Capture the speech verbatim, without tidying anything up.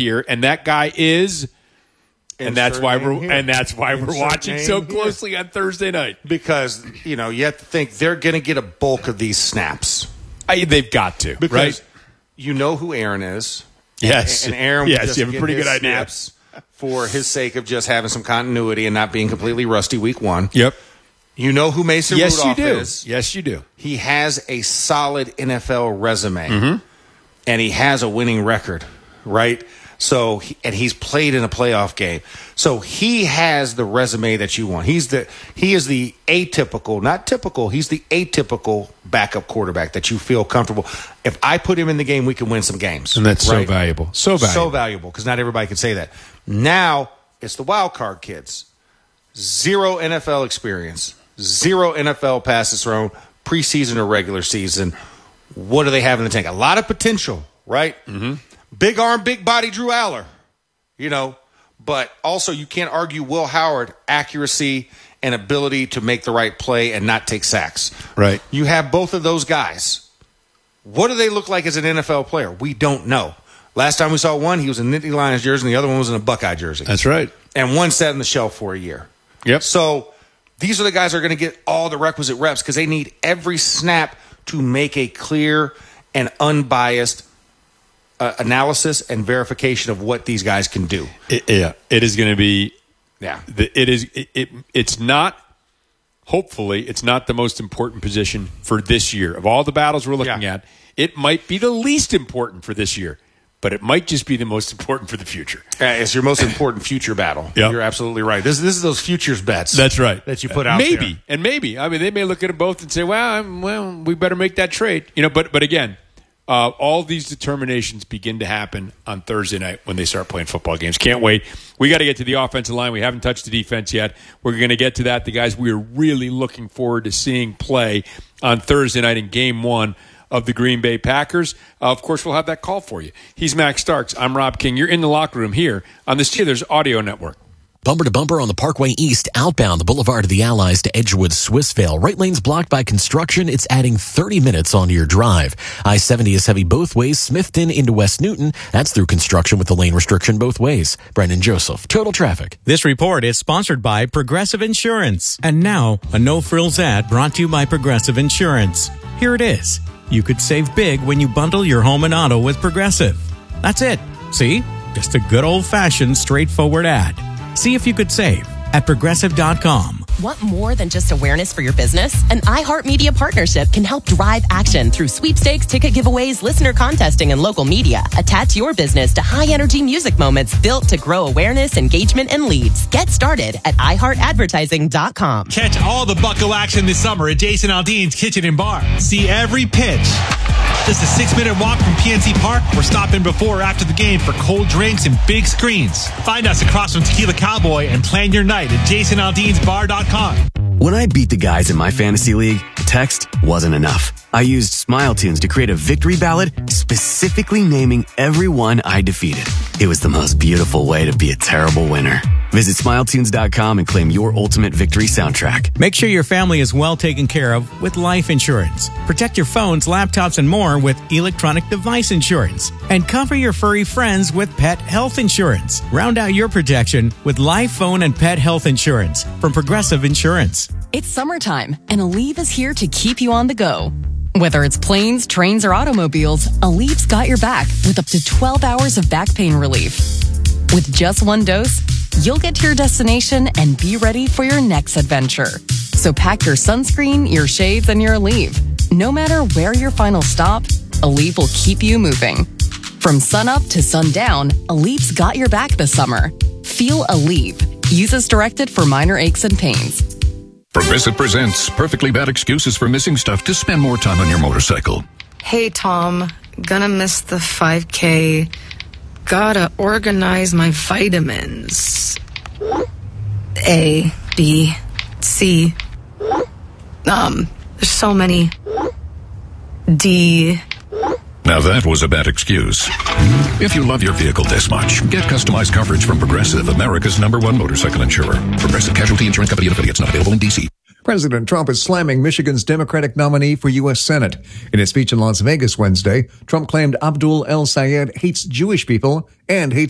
here, and that guy is, and Insert that's why name we're here. and that's why we're Insert watching name so here. closely on Thursday night. Because, you know, you have to think they're going to get a bulk of these snaps. I, they've got to, Because right? you know who Aaron is. Yes. And Aaron yes, will just you have a get pretty his good idea. snaps for his sake of just having some continuity and not being completely rusty week one. Yep. You know who Mason Yes, Rudolph you do. is. Yes, you do. He has a solid N F L resume, Mm-hmm. and he has a winning record, right? So, he, and he's played in a playoff game. So he has the resume that you want. He's the he is the atypical, not typical. He's the atypical backup quarterback that you feel comfortable. If I put him in the game, we can win some games. And that's right? so valuable. So valuable. So valuable because not everybody can say that. Now it's the wild card kids. Zero N F L experience. Zero N F L passes thrown, preseason or regular season. What do they have in the tank? A lot of potential, right? Mm-hmm. Big arm, big body Drew Aller, you know. But also you can't argue Will Howard accuracy and ability to make the right play and not take sacks. Right. You have both of those guys. What do they look like as an N F L player? We don't know. Last time we saw one, he was in a Nittany Lions jersey, and the other one was in a Buckeye jersey. That's right. And one sat on the shelf for a year. Yep. So these are the guys that are going to get all the requisite reps because they need every snap to make a clear and unbiased uh, analysis and verification of what these guys can do. It, yeah, it is going to be. Yeah, the, it is. It, it. It's not. Hopefully, it's not the most important position for this year. Of all the battles we're looking Yeah. at, it might be the least important for this year, but it might just be the most important for the future. Uh, it's your most important future battle. Yep. You're absolutely right. This, this is those futures bets. That's right. That you put out maybe, there. and maybe. I mean, they may look at them both and say, "Well, I'm, well, we better make that trade." You know, but but again, uh, all these determinations begin to happen on Thursday night when they start playing football games. Can't wait. We got to get to the offensive line. We haven't touched the defense yet. We're going to get to that. The guys we are really looking forward to seeing play on Thursday night in Game One of the Green Bay Packers. Uh, of course, we'll have that call for you. He's Max Starks. I'm Rob King. You're in the locker room here on the Steelers Audio Network. Bumper to bumper on the Parkway East, outbound the Boulevard of the Allies to Edgewood, Swissvale. Right lane's blocked by construction. It's adding thirty minutes onto your drive. I seventy is heavy both ways, Smithton into West Newton. That's through construction with the lane restriction both ways. Brendan Joseph, Total Traffic. This report is sponsored by Progressive Insurance. And now, a no-frills ad brought to you by Progressive Insurance. Here it is. You could save big when you bundle your home and auto with Progressive. That's it. See? Just a good old-fashioned, straightforward ad. See if you could save at Progressive dot com. Want more than just awareness for your business? An iHeartMedia partnership can help drive action through sweepstakes, ticket giveaways, listener contesting, and local media. Attach your business to high-energy music moments built to grow awareness, engagement, and leads. Get started at i heart advertising dot com. Catch all the Bucko action this summer at Jason Aldean's Kitchen and Bar. See every pitch. Just a six-minute walk from P N C Park. We're stopping before or after the game for cold drinks and big screens. Find us across from Tequila Cowboy and plan your night at jason aldeans bar dot com. When I beat the guys in my fantasy league, text wasn't enough. I used Smile Tunes to create a victory ballad specifically naming everyone I defeated. It was the most beautiful way to be a terrible winner. Visit smile tunes dot com and claim your ultimate victory soundtrack. Make sure your family is well taken care of with life insurance. Protect your phones, laptops, and more with electronic device insurance. And cover your furry friends with pet health insurance. Round out your protection with life, phone, and pet health insurance from Progressive Insurance. It's summertime, and Aleve is here to keep you on the go. Whether it's planes, trains, or automobiles, Aleve's got your back with up to twelve hours of back pain relief. With just one dose, you'll get to your destination and be ready for your next adventure. So pack your sunscreen, your shades, and your Aleve. No matter where your final stop, Aleve will keep you moving. From sunup to sundown, Aleve's got your back this summer. Feel Aleve. Use as directed for minor aches and pains. Progressive presents Perfectly Bad Excuses for Missing Stuff to Spend More Time on Your Motorcycle. Hey, Tom. Gonna miss the five K. Gotta organize my vitamins. A, B, C. Um, there's so many. D. Now that was a bad excuse. If you love your vehicle this much, get customized coverage from Progressive, America's number one motorcycle insurer. Progressive Casualty Insurance Company and affiliates, not available in D C. President Trump is slamming Michigan's Democratic nominee for U S Senate. In his speech in Las Vegas Wednesday, Trump claimed Abdul El Sayed hates Jewish people and hates